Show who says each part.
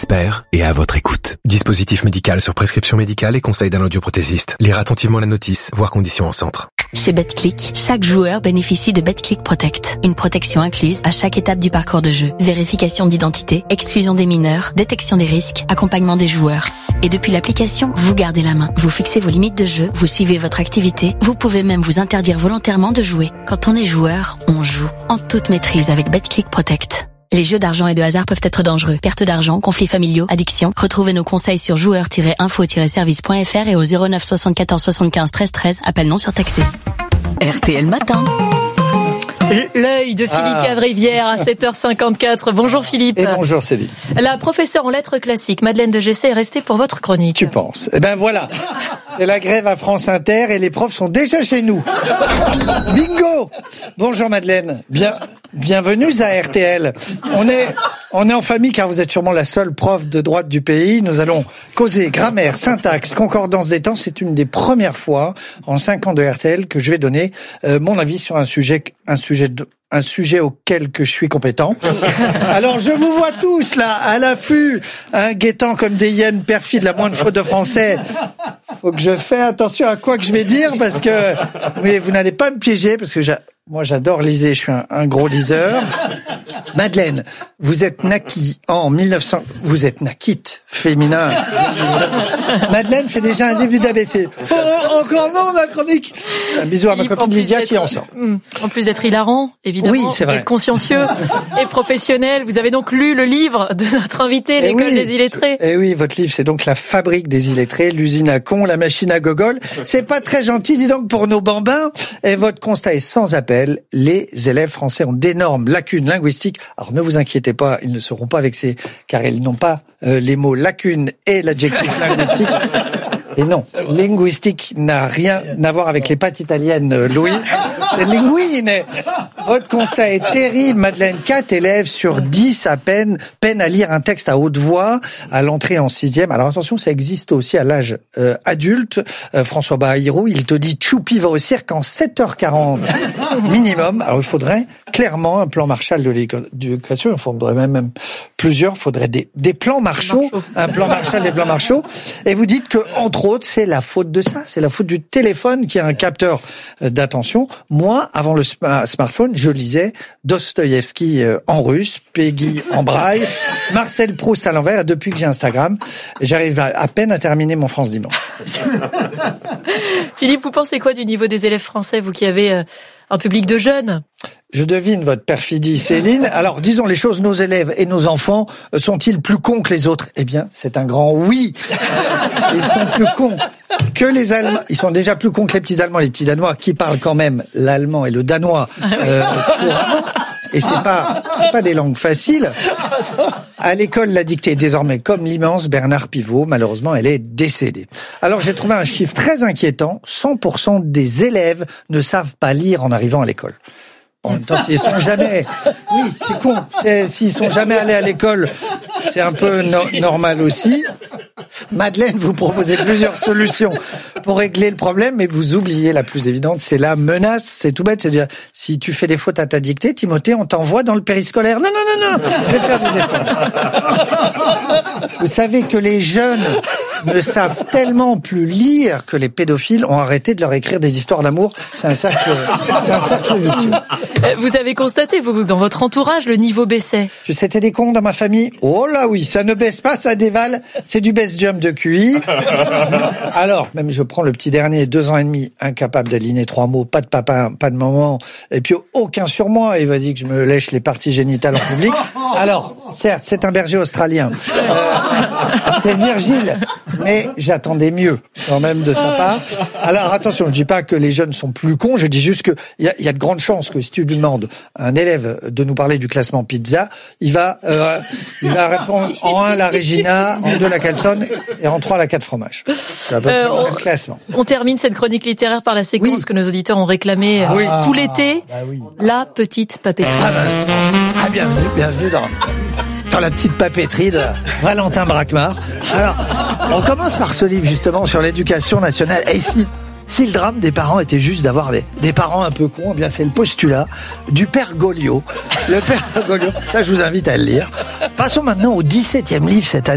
Speaker 1: experts et à votre écoute. Dispositif médical sur prescription médicale et conseil d'un audioprothésiste. Lire attentivement la notice, voir conditions en centre.
Speaker 2: Chez BetClick, chaque joueur bénéficie de BetClick Protect. Une protection incluse à chaque étape du parcours de jeu. Vérification d'identité, exclusion des mineurs, détection des risques, accompagnement des joueurs. Et depuis l'application, vous gardez la main. Vous fixez vos limites de jeu, vous suivez votre activité, vous pouvez même vous interdire volontairement de jouer. Quand on est joueur, on joue. En toute maîtrise avec BetClick Protect. Les jeux d'argent et de hasard peuvent être dangereux. Perte d'argent, conflits familiaux, addiction. Retrouvez nos conseils sur joueurs-info-service.fr et au 09 74 75 13 13. Appel non surtaxé. RTL Matin.
Speaker 3: L'œil de Philippe Cavrivière à 7h54. Bonjour Philippe.
Speaker 4: Et bonjour Céline.
Speaker 3: La professeure en lettres classiques, Madeleine de Gessé, est restée pour votre chronique.
Speaker 4: Tu penses? Eh ben voilà. C'est la grève à France Inter et les profs sont déjà chez nous. Bingo! Bonjour Madeleine. Bienvenue à RTL. On est en famille car vous êtes sûrement la seule prof de droite du pays. Nous allons causer grammaire, syntaxe, concordance des temps. C'est une des premières fois en 5 ans de RTL que je vais donner mon avis sur un sujet auquel que je suis compétent. Alors, je vous vois tous, là, à l'affût, guettant comme des hyènes perfides la moindre faute de français. Faut que je fasse attention à quoi que je vais dire, parce que vous n'allez pas me piéger, parce que moi, j'adore liser, je suis un gros liseur. Madeleine, vous êtes naquie en 1900... Vous êtes naquite, féminin. Madeleine fait déjà un début d'ABT. Encore non, ma chronique. Un bisou à ma copine Lydia qui en sort.
Speaker 3: En plus d'être hilarant, évidemment,
Speaker 4: oui, c'est vrai.
Speaker 3: Vous êtes consciencieux et professionnel. Vous avez donc lu le livre de notre invité, l'école des illettrés.
Speaker 4: Et oui, votre livre, c'est donc La fabrique des illettrés, l'usine à cons, la machine à gogol. C'est pas très gentil, dis donc, pour nos bambins. Et votre constat est sans appel. Les élèves français ont d'énormes lacunes linguistiques. Alors ne vous inquiétez pas, ils ne seront pas vexés, car ils n'ont pas les mots lacune et l'adjectif linguistique. Et non, linguistique n'a rien à voir avec les pâtes italiennes, Louis. C'est linguine. Votre constat est terrible, Madeleine. 4 élèves sur 10 peinent à lire un texte à haute voix à l'entrée en 6e. Alors attention, ça existe aussi à l'âge adulte. François Bayrou, il te dit Choupi va au cirque en 7h40 minimum. Alors il faudrait clairement un plan Marshall de l'éducation. Il faudrait même plusieurs. Il faudrait des plans Marshall, un plan Marshall, des plans Marshall. Et vous dites que, entre autres, c'est la faute de ça. C'est la faute du téléphone qui a un capteur d'attention. Moi, avant le smartphone, je lisais Dostoïevski en russe, Peggy en braille, Marcel Proust à l'envers. Et depuis que j'ai Instagram, j'arrive à peine à terminer mon France Dimanche.
Speaker 3: Philippe, vous pensez quoi du niveau des élèves français, vous qui avez un public de jeunes?
Speaker 4: Je devine votre perfidie, Céline. Alors, disons les choses, nos élèves et nos enfants sont-ils plus cons que les autres? Eh bien, c'est un grand oui. Ils sont plus cons que les Allemands. Ils sont déjà plus cons que les petits Allemands, les petits Danois, qui parlent quand même l'allemand et le danois couramment. Et c'est pas des langues faciles. À l'école, la dictée est désormais comme l'immense Bernard Pivot. Malheureusement, elle est décédée. Alors, j'ai trouvé un chiffre très inquiétant. 100% des élèves ne savent pas lire en arrivant à l'école. En même temps, s'ils sont jamais, oui, c'est con. S'ils sont jamais allés à l'école, c'est un peu normal aussi. Madeleine, vous proposez plusieurs solutions pour régler le problème, mais vous oubliez la plus évidente, c'est la menace. C'est tout bête, c'est-à-dire, si tu fais des fautes à ta dictée, Timothée, on t'envoie dans le périscolaire. Non, je vais faire des efforts. Vous savez que les jeunes ne savent tellement plus lire que les pédophiles ont arrêté de leur écrire des histoires d'amour. C'est un cercle vicieux.
Speaker 3: Vous avez constaté, vous, dans votre entourage, le niveau baissait.
Speaker 4: C'était des cons dans ma famille? Oh là oui, ça ne baisse pas, ça dévale. C'est du best jump de QI. Alors, même je prends le petit dernier, 2 ans et demi, incapable d'aligner 3 mots, pas de papa, pas de maman, et puis aucun surmoi, et vas-y que je me lèche les parties génitales en public. Alors, certes, c'est un berger australien. C'est Virgile, mais j'attendais mieux quand même de sa part. Alors attention, je dis pas que les jeunes sont plus cons, je dis juste que il y a de grandes chances que si tu lui demandes à un élève de nous parler du classement pizza, il va répondre en 1 la Regina, en 2 la Calzone et en 3 la 4 fromages. C'est à peu près le même classement.
Speaker 3: On termine cette chronique littéraire par la séquence que nos auditeurs ont réclamée tout l'été. La petite papeterie. Bienvenue
Speaker 4: dans la petite papeterie de Valentin Braquemar. Alors, on commence par ce livre justement sur l'éducation nationale. Et si le drame des parents était juste d'avoir des parents un peu cons, eh bien c'est le postulat du père Goliot. Le père Goliot, ça je vous invite à le lire. Passons maintenant au 17e livre cette année.